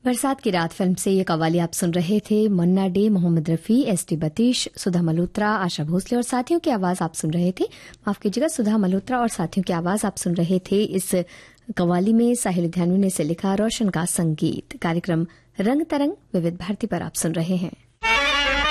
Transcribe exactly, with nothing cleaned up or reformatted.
बरसात की रात फिल्म से ये कव्वाली आप सुन रहे थे। Munna day, Mohammad Rafi, S T बतीश, सुधा मल्होत्रा, आशा भोसले और साथियों की आवाज आप सुन रहे थे। माफ कीजिएगा, सुधा मल्होत्रा और साथियों की आवाज आप सुन रहे थे। इस कव्वाली में साहिल ध्यानु ने से लिखा, रोशन का संगीत। कार्यक्रम रंग तरंग विविध भारती पर आप सुन रहे हैं।